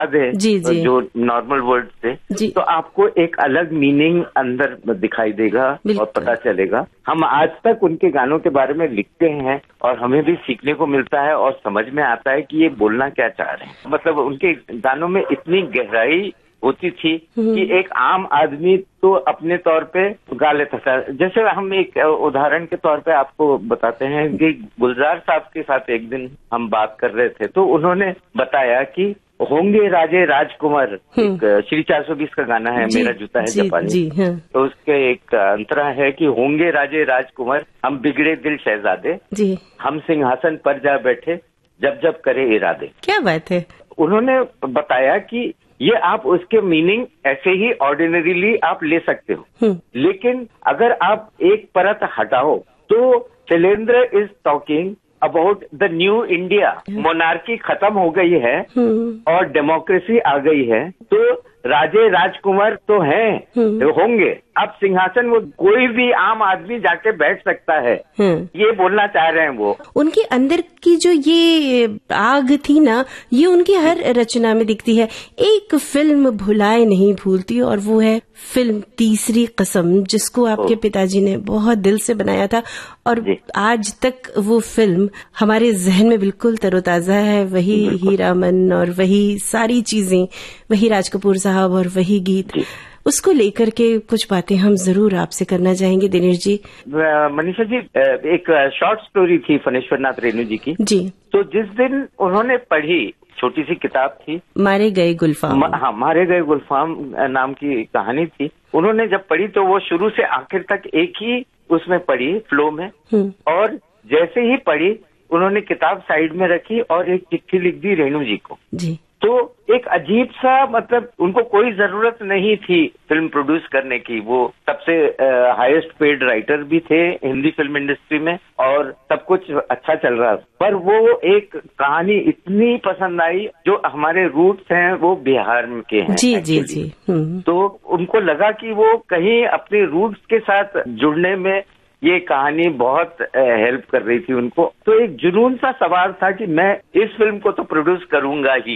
दे जी जी जो normal word से, तो आपको एक अलग मीनिंग अंदर दिखाई देगा और पता चलेगा। हम आज तक उनके गानों के बारे में लिखते हैं और हमें भी सीखने को मिलता है और समझ में आता है कि ये बोलना क्या चाह रहे हैं। मतलब उनके गानों में इतनी गहराई होती थी कि एक आम आदमी तो अपने तौर पे गा लेता था। जैसे हम एक उदाहरण के तौर पे आपको बताते हैं कि गुलजार साहब के साथ एक दिन हम बात कर रहे थे, तो उन्होंने बताया कि होंगे राजे राजकुमार, एक श्री 420 का गाना है, मेरा जूता है जापानी, तो उसके एक अंतरा है कि होंगे राजे राजकुमार, हम बिगड़े दिल शहजादे, हम सिंहासन पर जा बैठे, जब जब करे इरादे। क्या बात है। उन्होंने बताया कि ये आप उसके मीनिंग ऐसे ही ऑर्डिनरीली आप ले सकते हो, लेकिन अगर आप एक परत हटाओ तो Shailendra is talking about the new India. Monarchy खत्म हो गई है और डेमोक्रेसी आ गई है, तो राजे राजकुमार तो हैं, होंगे। अब सिंहासन वो कोई भी आम आदमी जाके बैठ सकता है, ये बोलना चाह रहे हैं वो। उनके अंदर की जो ये आग थी ना, ये उनकी हर रचना में दिखती है। एक फिल्म भुलाए नहीं भूलती और वो है फिल्म तीसरी कसम, जिसको आपके पिताजी ने बहुत दिल से बनाया था और आज तक वो फिल्म हमारे जहन में बिल्कुल तरोताजा है। वही हीरामन और वही सारी चीजें, वही राज कपूर साहब और वही गीत, उसको लेकर के कुछ बातें हम जरूर आपसे करना चाहेंगे दिनेश जी। मनीषा जी, एक शॉर्ट स्टोरी थी फणेश्वर नाथ रेणु जी की जी, तो जिस दिन उन्होंने पढ़ी, छोटी सी किताब थी, मारे गए गुलफाम, मारे गए गुलफाम नाम की कहानी थी। उन्होंने जब पढ़ी तो वो शुरू से आखिर तक एक ही उसमें पढ़ी, फ्लो में, और जैसे ही पढ़ी उन्होंने किताब साइड में रखी और एक चिट्ठी लिख दी रेणु जी को जी। तो एक अजीब सा, मतलब उनको कोई जरूरत नहीं थी फिल्म प्रोड्यूस करने की, वो सबसे हाईएस्ट पेड राइटर भी थे हिंदी फिल्म इंडस्ट्री में और सब कुछ अच्छा चल रहा, पर वो एक कहानी इतनी पसंद आई। जो हमारे रूट्स हैं वो बिहार के हैं जी जी जी, तो उनको लगा कि वो कहीं अपने रूट्स के साथ जुड़ने में ये कहानी बहुत हेल्प कर रही थी उनको। तो एक जुनून सा सवाल था कि मैं इस फिल्म को तो प्रोड्यूस करूंगा ही।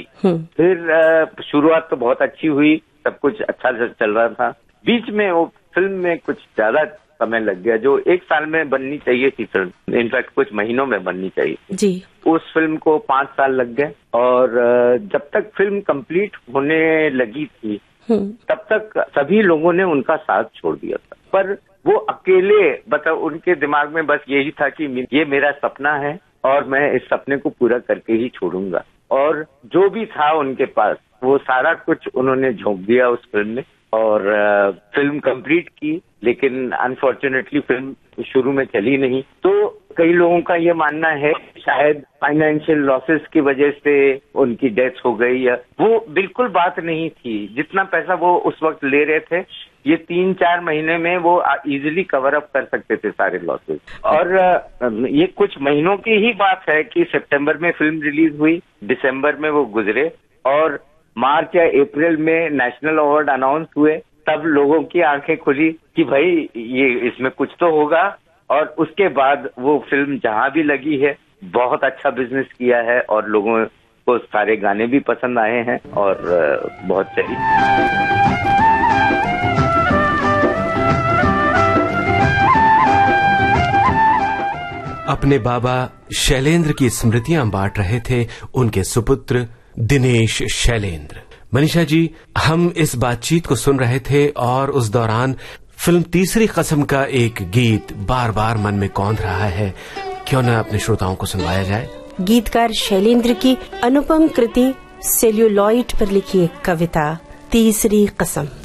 फिर शुरुआत तो बहुत अच्छी हुई, सब कुछ अच्छा चल रहा था। बीच में वो फिल्म में कुछ ज्यादा समय लग गया, जो 1 साल में बननी चाहिए थी फिल्म, इनफैक्ट कुछ महीनों में बननी चाहिए जी। उस फिल्म को 5 साल लग गए और जब तक फिल्म कंप्लीट होने लगी थी तब तक सभी लोगों ने उनका साथ छोड़ दिया था, पर वो अकेले, मतलब उनके दिमाग में बस यही था कि ये मेरा सपना है और मैं इस सपने को पूरा करके ही छोड़ूंगा। और जो भी था उनके पास वो सारा कुछ उन्होंने झोंक दिया उस फिल्म में और फिल्म कंप्लीट की, लेकिन अनफॉर्चुनेटली फिल्म शुरू में चली नहीं। तो कई लोगों का ये मानना है शायद फाइनेंशियल लॉसेस की वजह से उनकी डेथ हो गई, या वो बिल्कुल बात नहीं थी। जितना पैसा वो उस वक्त ले रहे थे, ये 3-4 महीने में वो इजीली कवर अप कर सकते थे सारे लॉसेस। और ये कुछ महीनों की ही बात है कि सितंबर में फिल्म रिलीज हुई, दिसंबर में वो गुजरे और मार्च या अप्रैल में नेशनल अवार्ड अनाउंस हुए। तब लोगों की आंखें खुली कि भाई ये इसमें कुछ तो होगा, और उसके बाद वो फिल्म जहां भी लगी है बहुत अच्छा बिजनेस किया है और लोगों को सारे गाने भी पसंद आए हैं और बहुत चली। अपने बाबा शैलेंद्र की स्मृतियां बांट रहे थे उनके सुपुत्र दिनेश शैलेंद्र। मनीषा जी, हम इस बातचीत को सुन रहे थे और उस दौरान फिल्म तीसरी कसम का एक गीत बार बार मन में कौंध रहा है, क्यों न अपने श्रोताओं को सुनवाया जाए। गीतकार शैलेंद्र की अनुपम कृति सेल्यूलॉइड पर लिखी एक कविता, तीसरी कसम।